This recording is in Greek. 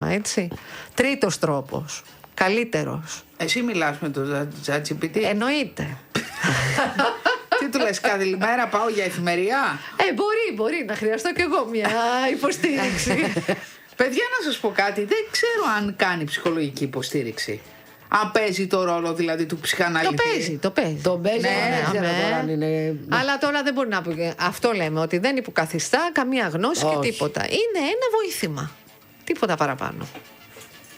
έτσι. Τρίτος τρόπος, καλύτερος. Εσύ μιλάς με το ChatGPT? Εννοείται. Τι του λες, κάθε μέρα πάω για εφημερία? Μπορεί να χρειαστώ κι εγώ μια υποστήριξη. Παιδιά, να σας πω κάτι, δεν ξέρω αν κάνει ψυχολογική υποστήριξη. Αν παίζει το ρόλο δηλαδή του ψυχαναλυτή. Το παίζει. Το παίζει, Ναι, δεν ξέρω τώρα αν είναι. Αλλά τώρα δεν μπορεί να πει. Αυτό λέμε, ότι δεν υποκαθιστά καμία γνώση Όχι. και τίποτα. Είναι ένα βοήθημα. Τίποτα παραπάνω.